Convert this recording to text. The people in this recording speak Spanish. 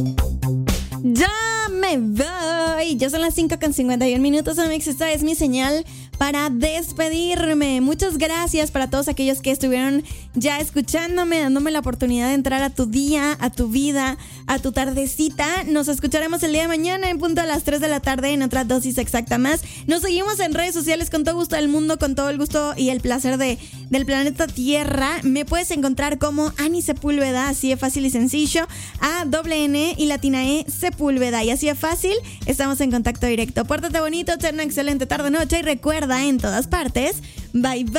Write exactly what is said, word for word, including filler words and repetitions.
Ya me voy. Ya son las cinco con cincuenta y un minutos, amigos. Esta es mi señal para despedirme. Muchas gracias para todos aquellos que estuvieron ya escuchándome, dándome la oportunidad de entrar a tu día, a tu vida, a tu tardecita. Nos escucharemos el día de mañana en punto a las tres de la tarde en otra dosis exacta más. Nos seguimos en redes sociales con todo gusto del mundo, con todo el gusto y el placer de, del planeta Tierra. Me puedes encontrar como Ani Sepúlveda, así de fácil y sencillo. A doble N y latina E Sepúlveda. Y así de fácil, estamos en contacto directo. Pórtate bonito, ten una excelente tarde-noche y recuerda, en todas partes, bye bye.